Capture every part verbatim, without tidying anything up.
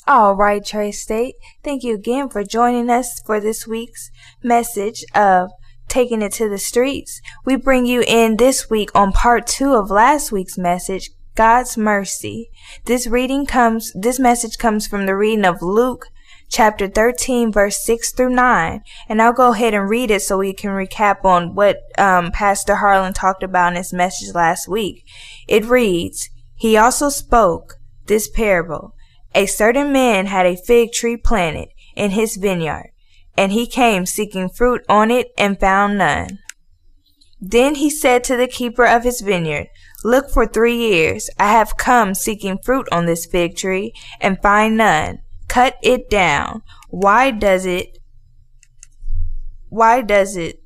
All right, Tri-State. Thank you again for joining us for this week's message of Taking It to the Streets. We bring you in this week on part two of last week's message, God's Mercy. This reading comes, this message comes from the reading of Luke chapter thirteen, verse six through nine. And I'll go ahead and read it so we can recap on what um, Pastor Harlan talked about in his message last week. It reads, "He also spoke this parable. A certain man had a fig tree planted in his vineyard, and he came seeking fruit on it and found none. Then he said to the keeper of his vineyard, 'Look, for three years I have come seeking fruit on this fig tree and find none. Cut it down. Why does it, why does it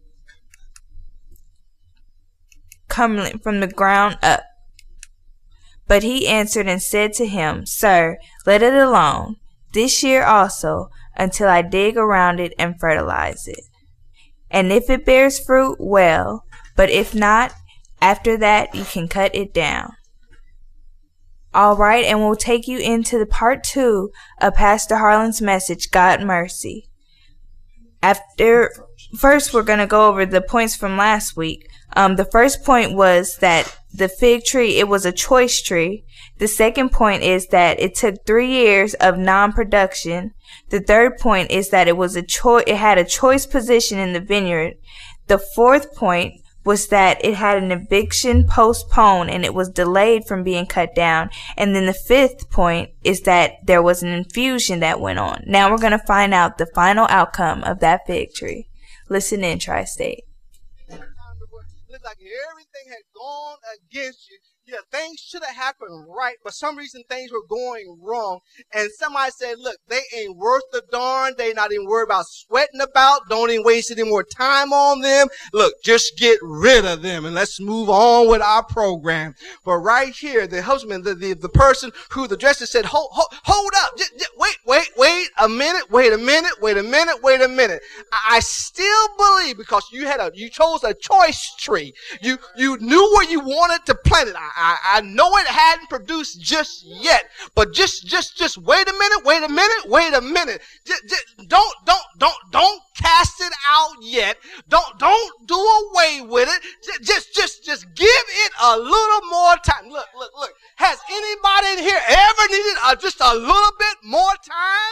come from the ground up?' But he answered and said to him, 'Sir, let it alone this year also, until I dig around it and fertilize it. And if it bears fruit, well, but if not, after that you can cut it down.'" All right, and we'll take you into the part two of Pastor Harlan's message, God Mercy. After, first we're going to go over the points from last week. Um, the first point was that the fig tree, it was a choice tree. The second point is that it took three years of non-production. The third point is that it was a choice, it had a choice position in the vineyard. The fourth point was that it had an eviction postponed and it was delayed from being cut down. And then the fifth point is that there was an infusion that went on. Now we're going to find out the final outcome of that fig tree. Listen in, Tri-State. Looked like everything had gone against you. Yeah, things should have happened right, but some reason things were going wrong. And somebody said, look, they ain't worth the darn. They not even worried about sweating about. Don't even waste any more time on them. Look, just get rid of them and let's move on with our program. But right here, the husband, the, the, the person who the dresser said, hold, hold, hold up. Just, just, wait, wait, wait a minute. Wait a minute. Wait a minute. Wait a minute. I, I still believe because you had a, you chose a choice tree. You, you knew where you wanted to plant it. I, I, I know it hadn't produced just yet, but just, just, just wait a minute, wait a minute, wait a minute. Just, just, don't, don't, don't, don't cast it out yet. Don't, don't do away with it. Just, just, just, just give it a little more time. Look, look, look. Has anybody in here ever needed uh, just a little bit more time?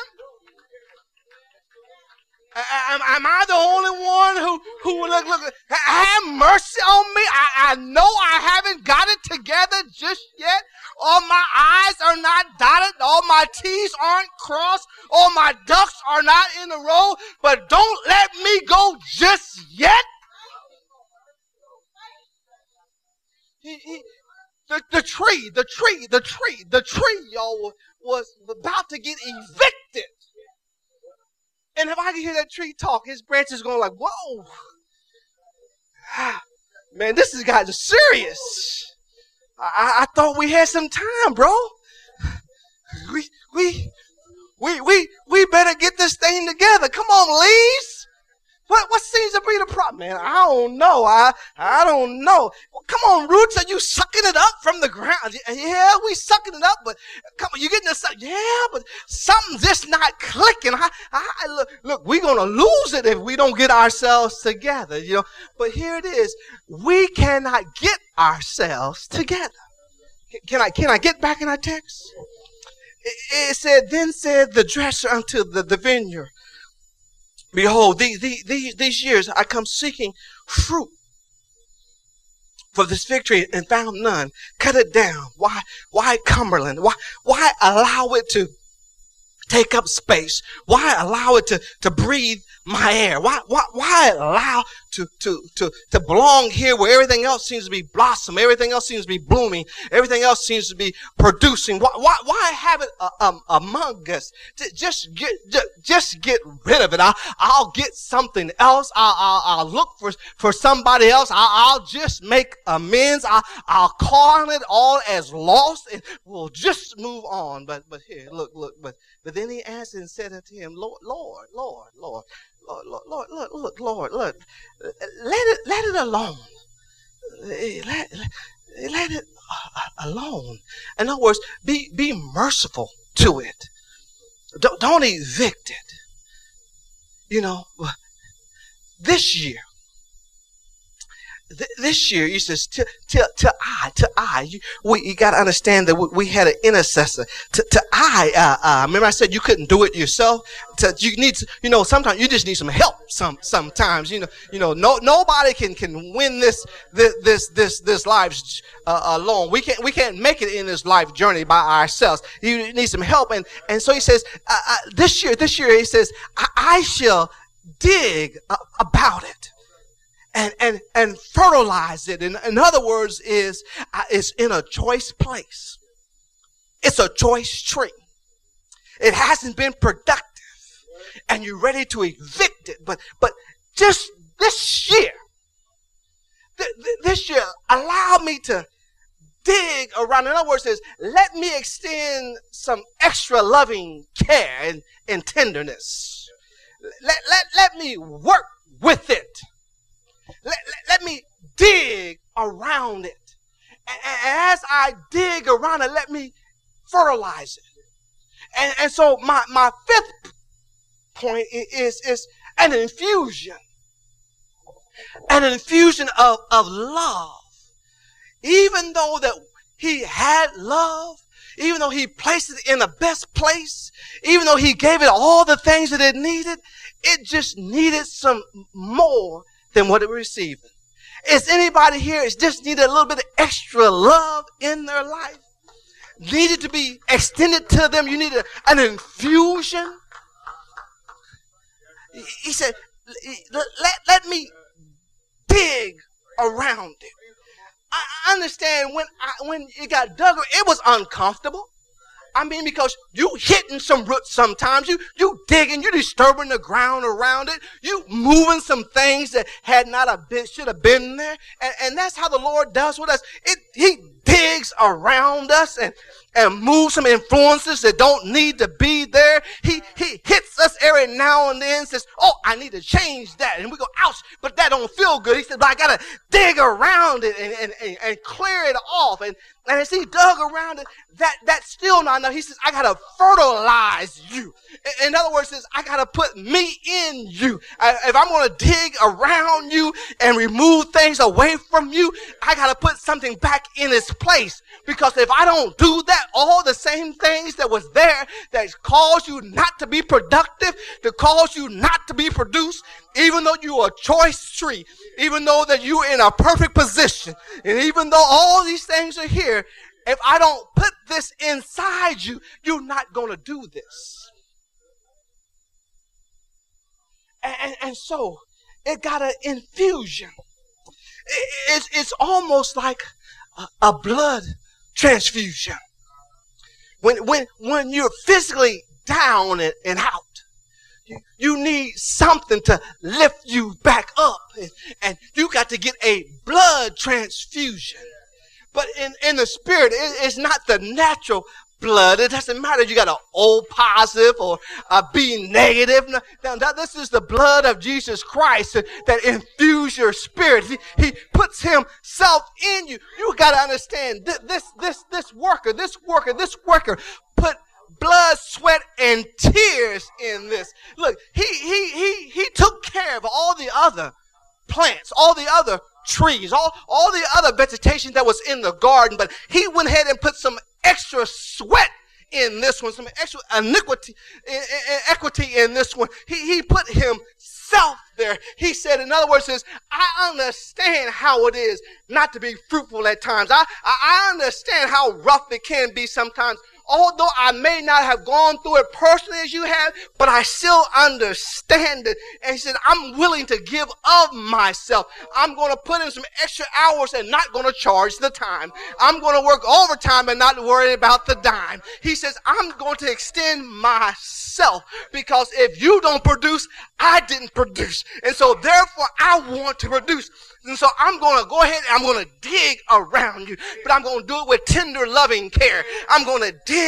Am, am I the only one who, who look, look, have mercy on me? I, I know I haven't got it together just yet. All my I's are not dotted. All my T's aren't crossed. All my ducks are not in a row. But don't let me go just yet. He, he, the, the tree, the tree, the tree, the tree, y'all, was about to get evicted. And if I can hear that tree talk, his branches going like, whoa. Man, this has gotten serious. I, I thought we had some time, bro. We, we, we, we, we better get this thing together. Come on, leaves. What, what seems to be the problem, man? I don't know. I, I don't know. Well, come on, roots. Are you sucking it up from the ground? Yeah, we sucking it up, but come on, you getting this? Yeah, but something's just not clicking. I, I, look, look, we're gonna lose it if we don't get ourselves together, you know. But here it is. We cannot get ourselves together. Can I, can I get back in our text? It, it said, then said the dresser unto the, the vineyard, behold, these, these, these years I come seeking fruit for this fig tree and found none. Cut it down. Why, why Cumberland? Why, why allow it to take up space? Why allow it to, to breathe my air? Why, why, why allow to, to, to, to belong here where everything else seems to be blossoming, everything else seems to be blooming, everything else seems to be producing? Why, why, why have it uh, um, among us? Just get, just, just get rid of it. I'll, I'll get something else. I'll, I'll, I'll look for, for somebody else. I'll, I'll just make amends. I'll, I'll call it all as lost and we'll just move on. But, but here, look, look, but, but then he answered and said unto him, Lord, Lord, Lord, Lord, Lord, Lord, Lord, look, look, Lord, look, let it, let it alone. Let, let it alone. In other words, be, be merciful to it. Don't, don't evict it. You know, this year, th- this year, he says, to, to, to I, to I, you, we, you got to understand that we, we had an intercessor. To, to I, uh, uh, remember I said you couldn't do it yourself? To, you need to, you know, sometimes you just need some help. Some, sometimes, you know, you know, no, nobody can, can win this, this, this, this, this life uh, alone. We can't, we can't make it in this life journey by ourselves. You need some help. And, and so he says, uh, uh, this year, this year, he says, I, I shall dig uh, about it. And, and, and fertilize it. In, in other words, is uh, it's in a choice place. It's a choice tree. It hasn't been productive. And you're ready to evict it. But, but just this year, th- th- this year, allow me to dig around. In other words, is let me extend some extra loving care and, and tenderness. Let, let, let me work with it. Let, let, let me dig around it. And, and as I dig around it, let me fertilize it. And, and so my, my fifth point is, is an infusion. An infusion of, of love. Even though that he had love, even though he placed it in the best place, even though he gave it all the things that it needed, it just needed some more than what it was receiving. Is anybody here is just needed a little bit of extra love in their life? Needed to be extended to them. You needed an infusion. He said, let, let me dig around it. I understand when I, when it got dug, it was uncomfortable. I mean, because you hitting some roots sometimes. You you digging, you disturbing the ground around it. You moving some things that had not a bit, should have been there. And, and that's how the Lord does with us. It, he digs around us and, and moves some influences that don't need to be there. He, he hits us every now and then and says, oh, I need to change that. And we go, ouch, but that don't feel good. He said, but I got to dig around it and, and, and, and clear it off. And, and as he dug around it, that, that's still not enough. He says, I got to fertilize you. In other words, says, I got to put me in you. I, if I'm going to dig around you and remove things away from you, I got to put something back in its place. Because if I don't do that, all the same things that was there that caused you not to be productive, to cause you not to be produced, even though you're a choice tree, even though that you're in a perfect position, and even though all these things are here, if I don't put this inside you, you're not going to do this. And, and, and so it got an infusion. It, it's, it's almost like a, a blood transfusion. When, when, when you're physically down and, and out, you, you need something to lift you back up. And, and you got to get a blood transfusion. But in, in the spirit, it, it's not the natural blood. It doesn't matter if you got an O positive or a B negative. Now, now, this is the blood of Jesus Christ that infuses your spirit. He, he puts himself in you. You got to understand this, this, this, this worker, this worker, this worker put blood, sweat, and tears in this. Look, he, he, he, he took care of all the other plants, all the other trees, all, all the other vegetation that was in the garden, but he went ahead and put some extra sweat in this one, some extra iniquity, equity in this one. He, he put himself there. He said, in other words, says, I understand how it is not to be fruitful at times. I, I understand how rough it can be sometimes. Although I may not have gone through it personally as you have, but I still understand it. And he said, I'm willing to give of myself. I'm going to put in some extra hours and not going to charge the time. I'm going to work overtime and not worry about the dime. He says, I'm going to extend myself because if you don't produce, I didn't produce. And so therefore I want to produce. And so I'm going to go ahead and I'm going to dig around you, but I'm going to do it with tender, loving care. I'm going to dig